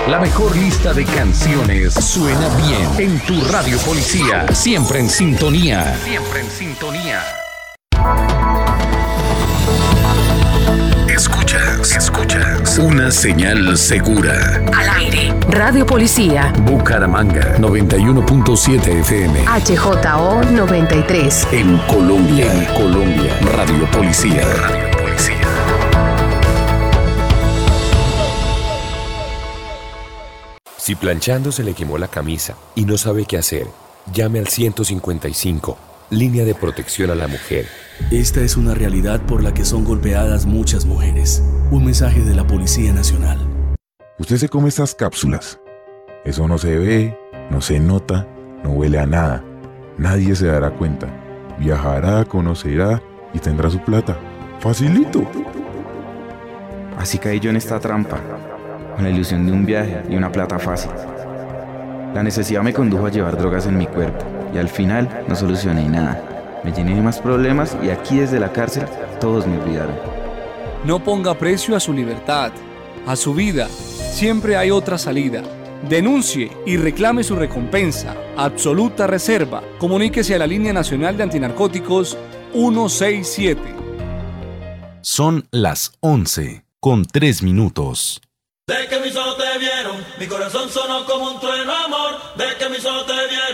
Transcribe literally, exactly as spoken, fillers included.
La mejor lista de canciones suena bien en tu radio policía. Siempre en sintonía. Siempre en sintonía. Escuchas, escuchas una señal segura. Al aire. Radio Policía. Bucaramanga noventa y uno punto siete F M. H J O noventa y tres. En Colombia, en Colombia. Radio Policía. Radio Policía. Si planchando se le quemó la camisa y no sabe qué hacer, llame al ciento cincuenta y cinco, línea de protección a la mujer. Esta es una realidad por la que son golpeadas muchas mujeres. Un mensaje de la Policía Nacional. Usted se come estas cápsulas. Eso no se ve, no se nota, no huele a nada. Nadie se dará cuenta. Viajará, conocerá y tendrá su plata. Facilito. Así caí yo en esta trampa, con la ilusión de un viaje y una plata fácil. La necesidad me condujo a llevar drogas en mi cuerpo y al final no solucioné nada. Me llené de más problemas y aquí desde la cárcel todos me olvidaron. No ponga precio a su libertad, a su vida. Siempre hay otra salida. Denuncie y reclame su recompensa. Absoluta reserva. Comuníquese a la Línea Nacional de Antinarcóticos ciento sesenta y siete. Son las once con tres minutos. De que mis ojos te vieron, mi corazón sonó como un trueno, amor. De que mis ojos te vieron.